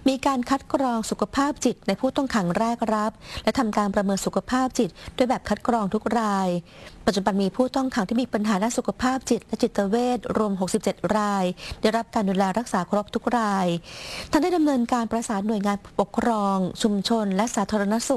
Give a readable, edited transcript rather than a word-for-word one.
มีการคัดกรองสุขภาพจิตในผู้ต้องขังแรกรับและทำการประเมินสุขภาพจิตด้วยแบบคัดกรองทุกรายปัจจุบันมีผู้ต้องขังที่มีปัญหาด้านสุขภาพจิตและจิตเวชรวม67รายได้รับการดูแลรักษาครบทุกรายท่านได้ดำเนินการประสานหน่วยงานปกครองชุมชนและสาธารณสุข